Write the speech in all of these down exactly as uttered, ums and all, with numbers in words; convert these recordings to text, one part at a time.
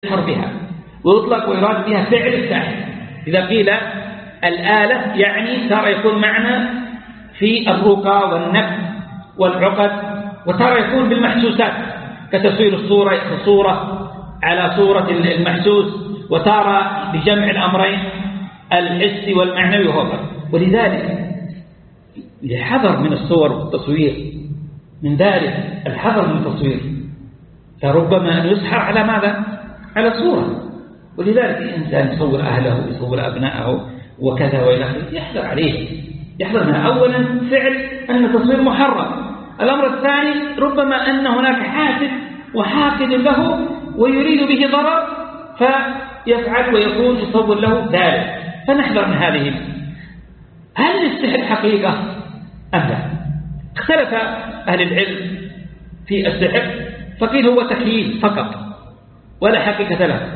بها، ويطلق ويراد بها فعل الساحر. إذا قيل الآلة يعني ترى يكون معنى في الرقى والنفس والعقد، وترى يكون بالمحسوسات كتصوير الصورة صورة على صورة المحسوس، وترى بجمع الأمرين الحسي والمعنوي وهذا. ولذلك الحذر من الصور والتصوير، من ذلك الحذر من التصوير، فربما أن يسحر على ماذا؟ على صورة. ولذلك الإنسان يصور أهله ويصور أبنائه وكذا وإلى آخره، يحذر عليه، يحذر منها. أولا فعل أن التصوير محرم. الأمر الثاني ربما أن هناك حاسد وحاقد له ويريد به ضرر فيفعل ويكون يصور له ذلك، فنحذر من هذه. هل السحر حقيقة أم لا؟ اختلف أهل العلم في السحر، فقيل هو تخيل فقط ولا حقيقة له.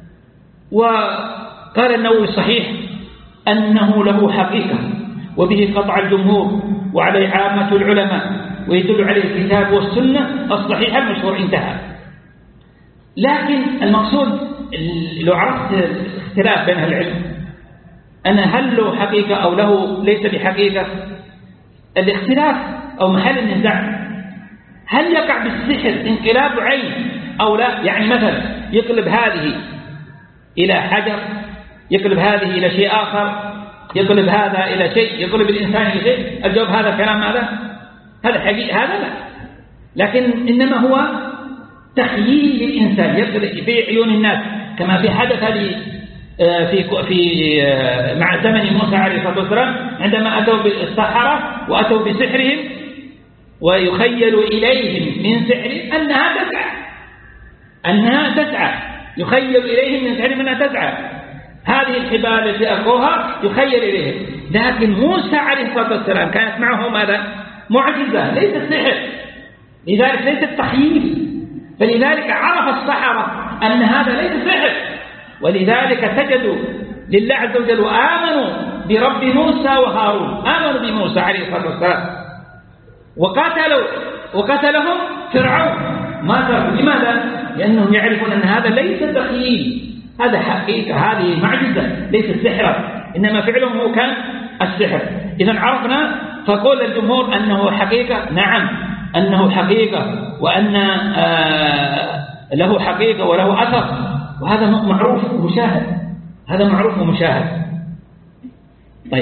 وقال النووي صحيح أنه له حقيقة، وبه قطع الجمهور وعليه عامة العلماء، ويدل عليه الكتاب والسنة الصحيحة المشهور، انتهى. لكن المقصود لو عرفت الاختلاف بين أهل العلم أن هل له حقيقة أو له ليس بحقيقة، الاختلاف أو محل النزاع هل يقع بالسحر انقلاب عين أو لا. يعني مثلا يقلب هذه إلى حجر، يقلب هذه إلى شيء آخر، يقلب هذا إلى شيء، يقلب الإنسان إلى شيء. الجواب هذا كلام هذا هذا حقيقي، هذا لا. لكن إنما هو تخييل للإنسان يقلب في عيون الناس، كما في حدث هذه في في مع زمن موسى عليه الصلاة والسلام عندما أتوا بالسحرة وأتوا بسحرهم ويخيل إليهم من سحرهم أنها تسعى أنها تسعى يخيل إليهم من سحرهم أنها تسعى. هذه الحبال التي ألقوها يخيل إليهم. لكن موسى عليه الصلاة والسلام كانت معه ماذا؟ معجزة، ليس السحر، لذلك ليس التخييل. فلذلك عرف السحرة أن هذا ليس سحر، ولذلك سجدوا لله عز وجل وآمنوا برب موسى وهارون، آمنوا بموسى عليه الصلاة والسلام، وقاتلوا وقتلهم فرعون ما تركوا. لماذا؟ لأنهم يعرفون أن هذا ليس تخييل، هذا حقيقة، هذه معجزة، ليس سحرا، إنما فعلهم هو كان السحر. إذا عرفنا. فقول الجمهور أنه حقيقة، نعم أنه حقيقة، وأن آه له حقيقة وله أثر، وهذا معروف ومشاهد، هذا معروف ومشاهد. طيب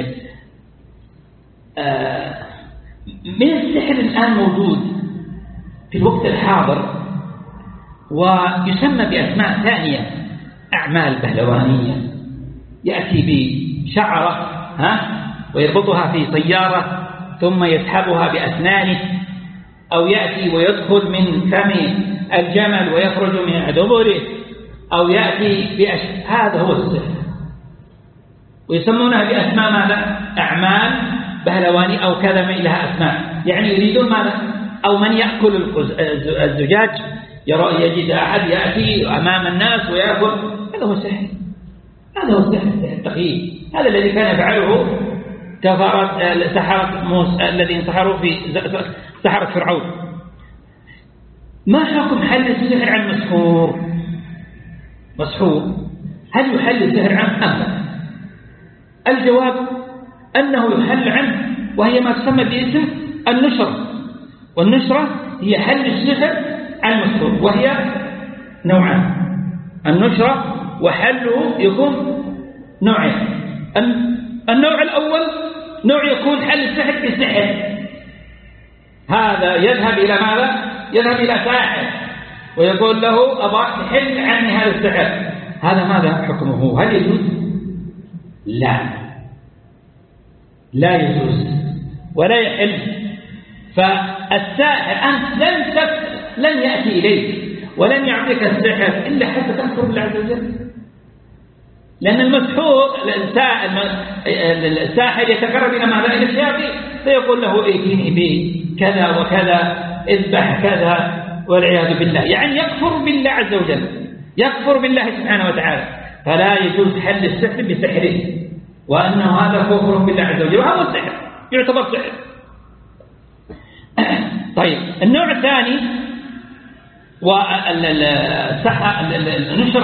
آه من السحر الآن موجود في الوقت الحاضر، ويسمى بأسماء ثانية، أعمال بهلوانية. يأتي بشعرة ها ويربطها في سيارة ثم يسحبها بأسنانه، أو يأتي ويدخل من فم الجمل ويخرج من دبره، أو يأتي بأش... هذا هو السحر، ويسمونها بأسماء ماذا؟ أعمال بهلواني أو كذا ما لها أسماء. يعني يريدون ماذا؟ أو من يأكل الزجاج يرى يجد أحد يأتي أمام الناس ويأكل، هذا هو السحر، هذا هو السحر التخييل. هذا الذي كان يفعله كفرة سحرة موسى الذين سحروا في سحرة فرعون. ما حكم حل السحر عن مسحور؟ مسحور هل يحل السحر عنه أم لا؟ الجواب أنه يحل عنه، وهي ما تسمى باسم النشرة. والنشرة هي حل السحر عن مسحور، وهي نوعان، النشرة وحله يكون نوعين. النوع الأول نوع يكون حل السحر بسحر، هذا يذهب إلى ماذا؟ يذهب إلى ساحر ويقول له أبا حل عني هذا السحر. هذا ماذا حكمه؟ هل يجوز؟ لا، لا يجوز ولا يحل. فالساحر أنت لن تف... لن يأتي إليك ولن يعطيك السحر إلا حتى تكفر بالله عز وجل، لأن المسحور الساحر يتقرب إلى ماذا؟ إلى الشياطين، فيقول له ائتيني بكذا وكذا، اذبح كذا، والعياذ بالله. يعني يكفر بالله عز وجل، يكفر بالله سبحانه وتعالى. فلا يجوز حل السحر بسحره، وأنه هذا كفر بالله عز وجل، وهذا السحر يعتبر سحر. طيب النوع الثاني والنشر